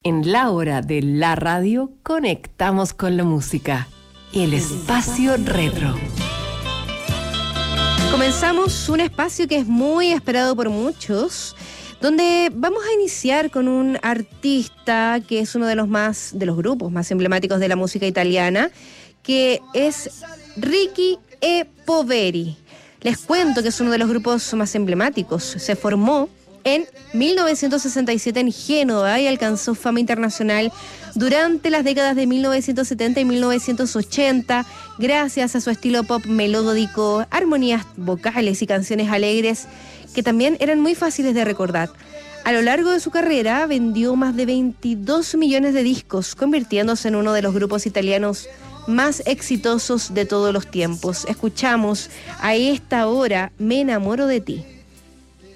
En la hora de la radio, conectamos con la música. El espacio retro. Comenzamos un espacio que es muy esperado por muchos, donde vamos a iniciar con un artista que es uno de los grupos más emblemáticos de la música italiana, que es Ricky e Poveri. Les cuento que es uno de los grupos más emblemáticos. Se formó en 1967 en Génova y alcanzó fama internacional durante las décadas de 1970 y 1980 gracias a su estilo pop melódico, armonías vocales y canciones alegres que también eran muy fáciles de recordar. A lo largo de su carrera vendió más de 22 millones de discos, convirtiéndose en uno de los grupos italianos más exitosos de todos los tiempos. Escuchamos a esta hora Me enamoro de ti.